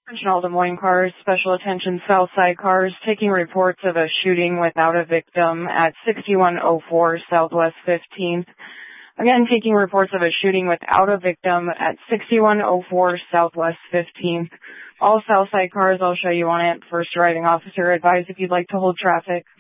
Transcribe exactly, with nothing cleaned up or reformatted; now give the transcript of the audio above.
Attention Des Moines cars, special attention Southside cars, taking reports of a shooting without a victim at sixty-one oh four Southwest fifteenth. Again, taking reports of a shooting without a victim at sixty-one oh four Southwest fifteenth. All Southside cars, I'll show you on it. First arriving officer advised if you'd like to hold traffic.